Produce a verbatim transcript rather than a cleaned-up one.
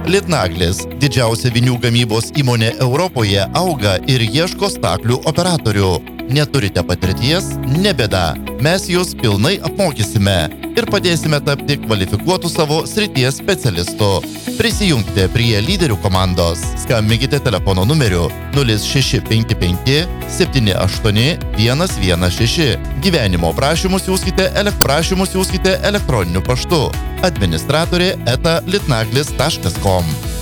Litnaglis, didžiausia vinių gamybos įmonė Europoje, auga ir ieško staklių operatorių. Neturite patirties? Ne bėda. Mes jūs pilnai apmokysime ir padėsime tapti kvalifikuotų savo srities specialistų. Prisijungkite prie lyderių komandos. Skambinkite telefono numeriu nulis šeši penki penki septyni aštuoni vienas vienas šeši. Gyvenimo prašymus siųskite, elek prašymus siųskite elektroniniu paštu administratorė eta litnaglis taškas com.